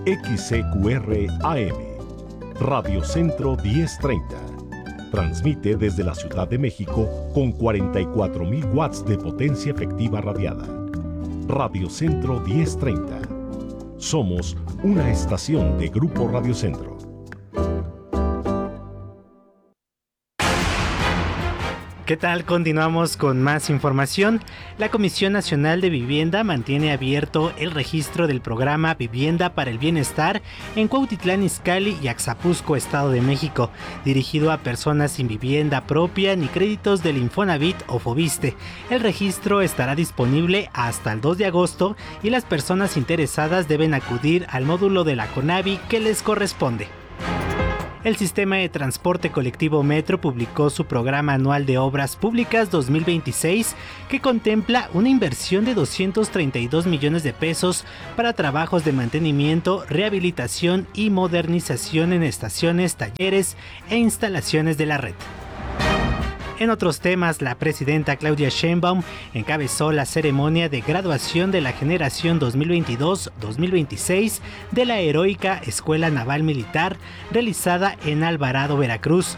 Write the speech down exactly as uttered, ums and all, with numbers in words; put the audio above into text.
X C Q R A M, Radio Centro diez treinta. Transmite desde la Ciudad de México con cuarenta y cuatro mil watts de potencia efectiva radiada. Radio Centro diez treinta. Somos una estación de Grupo Radio Centro. ¿Qué tal? Continuamos con más información. La Comisión Nacional de Vivienda mantiene abierto el registro del programa Vivienda para el Bienestar en Cuautitlán Izcalli y Axapuzco, Estado de México, dirigido a personas sin vivienda propia ni créditos del Infonavit o Foviste. El registro estará disponible hasta el dos de agosto y las personas interesadas deben acudir al módulo de la CONAVI que les corresponde. El Sistema de Transporte Colectivo Metro publicó su Programa Anual de Obras Públicas dos mil veintiséis, que contempla una inversión de doscientos treinta y dos millones de pesos para trabajos de mantenimiento, rehabilitación y modernización en estaciones, talleres e instalaciones de la red. En otros temas, la presidenta Claudia Sheinbaum encabezó la ceremonia de graduación de la generación dos mil veintidós dos mil veintiséis de la Heroica Escuela Naval Militar, realizada en Alvarado, Veracruz.